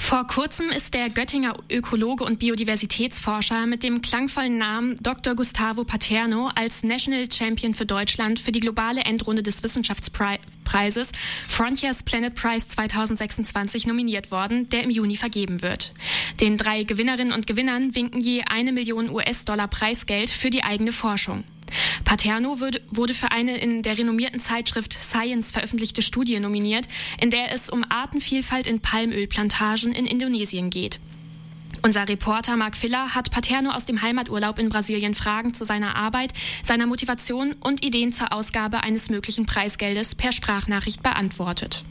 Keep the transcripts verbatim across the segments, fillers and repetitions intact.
Vor kurzem ist der Göttinger Ökologe und Biodiversitätsforscher mit dem klangvollen Namen Doktor Gustavo Paterno als National Champion für Deutschland für die globale Endrunde des Wissenschaftspreises Frontiers Planet Prize zweitausendsechsundzwanzig nominiert worden, der im Juni vergeben wird. Den drei Gewinnerinnen und Gewinnern winken je eine Million U S-Dollar Preisgeld für die eigene Forschung. Paterno wurde für eine in der renommierten Zeitschrift Science veröffentlichte Studie nominiert, in der es um Artenvielfalt in Palmölplantagen in Indonesien geht. Unser Reporter Mark Filler hat Paterno aus dem Heimaturlaub in Brasilien Fragen zu seiner Arbeit, seiner Motivation und Ideen zur Ausgabe eines möglichen Preisgeldes per Sprachnachricht beantwortet.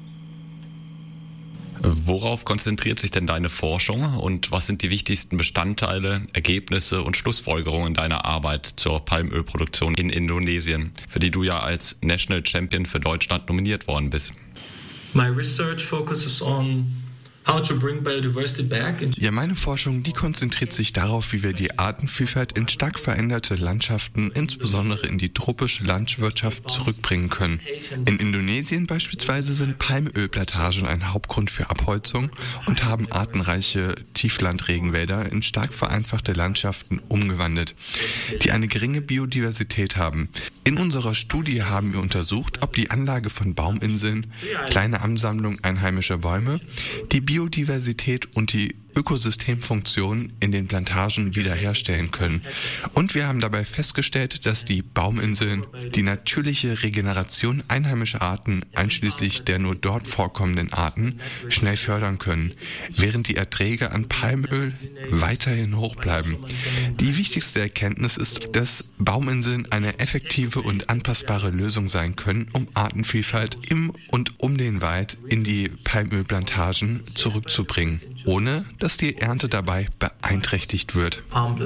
Worauf konzentriert sich denn deine Forschung und was sind die wichtigsten Bestandteile, Ergebnisse und Schlussfolgerungen deiner Arbeit zur Palmölproduktion in Indonesien, für die du ja als National Champion für Deutschland nominiert worden bist? My research focuses on how to bring biodiversity back. Ja, meine Forschung, die konzentriert sich darauf, wie wir die Artenvielfalt in stark veränderte Landschaften, insbesondere in die tropische Landwirtschaft, zurückbringen können. In Indonesien beispielsweise sind Palmölplantagen ein Hauptgrund für Abholzung und haben artenreiche Tieflandregenwälder in stark vereinfachte Landschaften umgewandelt, die eine geringe Biodiversität haben. In unserer Studie haben wir untersucht, ob die Anlage von Bauminseln, kleine Ansammlung einheimischer Bäume, die Biodiversität und die Ökosystemfunktionen in den Plantagen wiederherstellen können. Und wir haben dabei festgestellt, dass die Bauminseln die natürliche Regeneration einheimischer Arten, einschließlich der nur dort vorkommenden Arten, schnell fördern können, während die Erträge an Palmöl weiterhin hoch bleiben. Die wichtigste Erkenntnis ist, dass Bauminseln eine effektive und anpassbare Lösung sein können, um Artenvielfalt im und um den Wald in die Palmölplantagen zurückzubringen, ohne dass die Ernte dabei beeinträchtigt wird.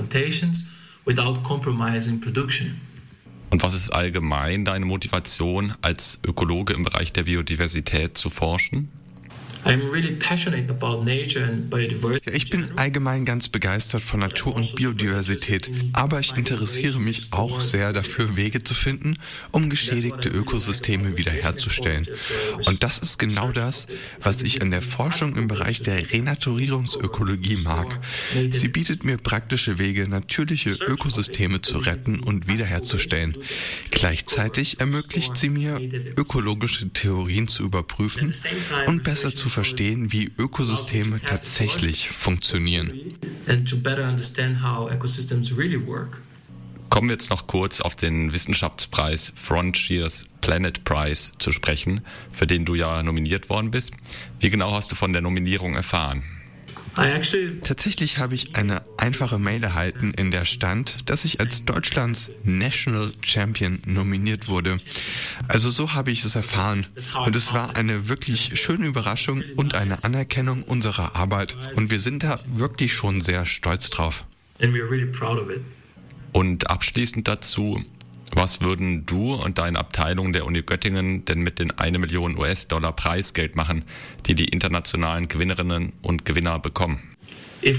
Und was ist allgemein deine Motivation, als Ökologe im Bereich der Biodiversität zu forschen? Ich bin allgemein ganz begeistert von Natur und Biodiversität, aber ich interessiere mich auch sehr dafür, Wege zu finden, um geschädigte Ökosysteme wiederherzustellen. Und das ist genau das, was ich an der Forschung im Bereich der Renaturierungsökologie mag. Sie bietet mir praktische Wege, natürliche Ökosysteme zu retten und wiederherzustellen. Gleichzeitig ermöglicht sie mir, ökologische Theorien zu überprüfen und besser zu verstehen, wie Ökosysteme tatsächlich funktionieren. Kommen wir jetzt noch kurz auf den Wissenschaftspreis Frontiers Planet Prize zu sprechen, für den du ja nominiert worden bist. Wie genau hast du von der Nominierung erfahren? Tatsächlich habe ich eine einfache Mail erhalten, in der stand, dass ich als Deutschlands National Champion nominiert wurde. Also so habe ich es erfahren. Und es war eine wirklich schöne Überraschung und eine Anerkennung unserer Arbeit. Und wir sind da wirklich schon sehr stolz drauf. Und abschließend dazu, was würden du und deine Abteilung der Uni Göttingen denn mit den eine Million U S-Dollar Preisgeld machen, die die internationalen Gewinnerinnen und Gewinner bekommen? Ja,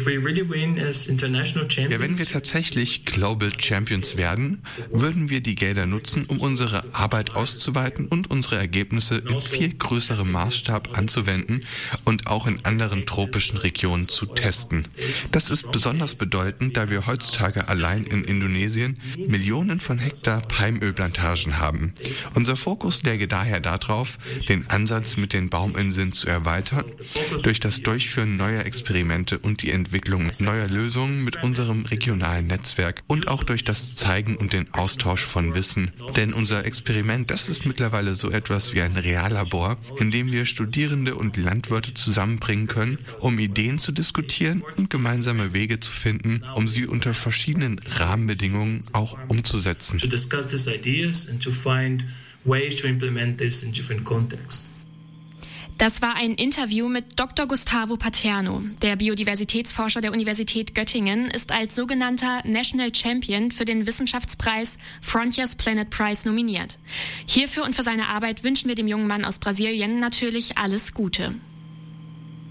wenn wir tatsächlich Global Champions werden, würden wir die Gelder nutzen, um unsere Arbeit auszuweiten und unsere Ergebnisse in viel größerem Maßstab anzuwenden und auch in anderen tropischen Regionen zu testen. Das ist besonders bedeutend, da wir heutzutage allein in Indonesien Millionen von Hektar Palmölplantagen haben. Unser Fokus läge daher darauf, den Ansatz mit den Bauminseln zu erweitern, durch das Durchführen neuer Experimente und die Entwicklung neuer Lösungen mit unserem regionalen Netzwerk und auch durch das Zeigen und den Austausch von Wissen. Denn unser Experiment, das ist mittlerweile so etwas wie ein Reallabor, in dem wir Studierende und Landwirte zusammenbringen können, um Ideen zu diskutieren und gemeinsame Wege zu finden, um sie unter verschiedenen Rahmenbedingungen auch umzusetzen. To discuss these ideas and to find ways to implement this in different contexts. Das war ein Interview mit Doktor Gustavo Paterno. Der Biodiversitätsforscher der Universität Göttingen ist als sogenannter National Champion für den Wissenschaftspreis Frontiers Planet Prize nominiert. Hierfür und für seine Arbeit wünschen wir dem jungen Mann aus Brasilien natürlich alles Gute.